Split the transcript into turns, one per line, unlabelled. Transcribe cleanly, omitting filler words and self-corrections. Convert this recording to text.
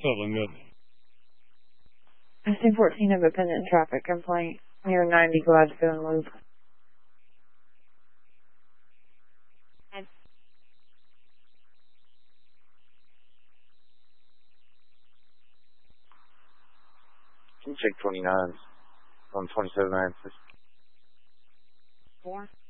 Southern Middle.
I see 14 of a pending traffic complaint near 90 Gladstone Loop.
Can you check 29s on 27 axis?
4.